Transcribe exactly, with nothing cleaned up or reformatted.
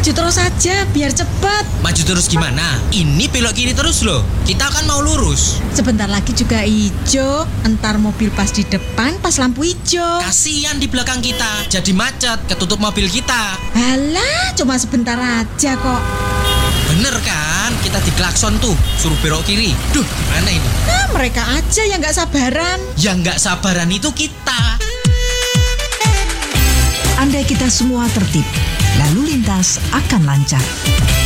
Maju terus aja, biar cepat. Maju terus gimana? Ini belok kiri terus loh. Kita kan mau lurus. Sebentar lagi juga hijau. Entar mobil pas di depan, pas lampu hijau. Kasian di belakang kita, jadi macet, ketutup mobil kita. Halah, cuma sebentar aja kok. Bener kan? Kita diklakson tuh, suruh belok kiri. Duh, gimana ini? Nah, mereka aja yang gak sabaran. Yang gak sabaran itu kita. Andai kita semua tertib, lalu lintas akan lancar.